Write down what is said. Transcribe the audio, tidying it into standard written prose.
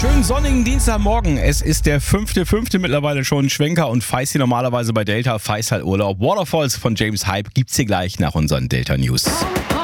Schönen sonnigen Dienstagmorgen. Es ist der 5.5. mittlerweile schon. Schwenker und Feist hier normalerweise bei Delta. Feist halt Urlaub. Waterfalls von James Hype gibt's hier gleich nach unseren Delta News.